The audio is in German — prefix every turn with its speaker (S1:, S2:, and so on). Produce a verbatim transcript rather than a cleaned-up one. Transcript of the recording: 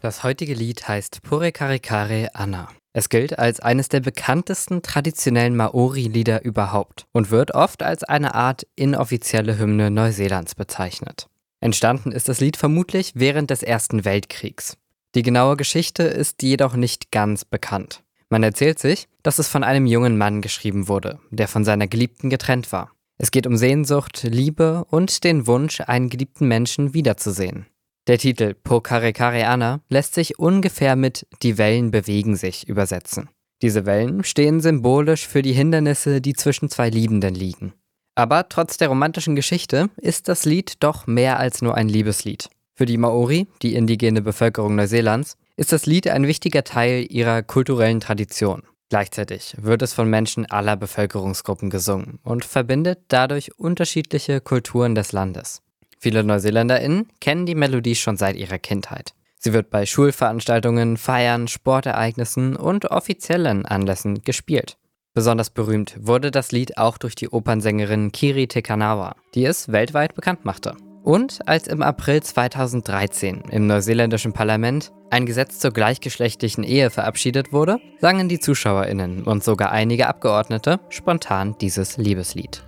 S1: Das heutige Lied heißt Pure Kare Kare Ana. Es gilt als eines der bekanntesten traditionellen Maori-Lieder überhaupt und wird oft als eine Art inoffizielle Hymne Neuseelands bezeichnet. Entstanden ist das Lied vermutlich während des Ersten Weltkriegs. Die genaue Geschichte ist jedoch nicht ganz bekannt. Man erzählt sich, dass es von einem jungen Mann geschrieben wurde, der von seiner Geliebten getrennt war. Es geht um Sehnsucht, Liebe und den Wunsch, einen geliebten Menschen wiederzusehen. Der Titel Po Kare Kare Ana lässt sich ungefähr mit Die Wellen bewegen sich übersetzen. Diese Wellen stehen symbolisch für die Hindernisse, die zwischen zwei Liebenden liegen. Aber trotz der romantischen Geschichte ist das Lied doch mehr als nur ein Liebeslied. Für die Maori, die indigene Bevölkerung Neuseelands, ist das Lied ein wichtiger Teil ihrer kulturellen Tradition. Gleichzeitig wird es von Menschen aller Bevölkerungsgruppen gesungen und verbindet dadurch unterschiedliche Kulturen des Landes. Viele NeuseeländerInnen kennen die Melodie schon seit ihrer Kindheit. Sie wird bei Schulveranstaltungen, Feiern, Sportereignissen und offiziellen Anlässen gespielt. Besonders berühmt wurde das Lied auch durch die Opernsängerin Kiri Te Kanawa, die es weltweit bekannt machte. Und als im April zweitausenddreizehn im neuseeländischen Parlament ein Gesetz zur gleichgeschlechtlichen Ehe verabschiedet wurde, sangen die ZuschauerInnen und sogar einige Abgeordnete spontan dieses Liebeslied.